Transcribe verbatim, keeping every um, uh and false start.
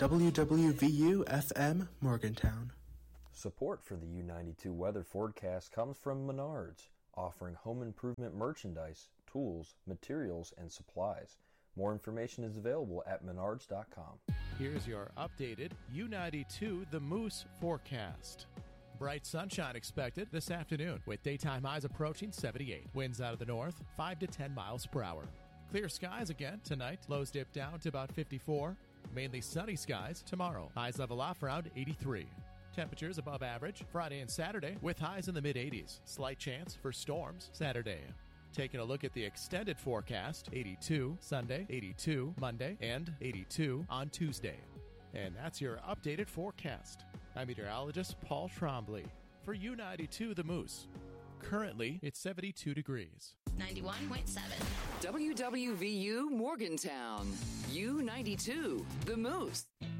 W W V U F M Morgantown. Support for the U ninety-two weather forecast comes from Menards, offering home improvement merchandise, tools, materials, and supplies. More information is available at menards dot com. Here's your updated U ninety-two The Moose forecast. Bright sunshine expected this afternoon with daytime highs approaching seventy-eight. Winds out of the north, five to ten miles per hour. Clear skies again tonight. Lows dip down to about fifty-four. Mainly sunny skies tomorrow. Highs level off around eighty-three. Temperatures above average Friday and Saturday with highs in the mid-eighties. Slight chance for storms Saturday. Taking a look at the extended forecast, eighty-two Sunday, eighty-two Monday, and eighty-two on Tuesday. And that's your updated forecast. I'm meteorologist Paul Trombley for U ninety-two The Moose. Currently, it's seventy-two degrees. ninety-one point seven. W W V U Morgantown. U ninety-two The Moose.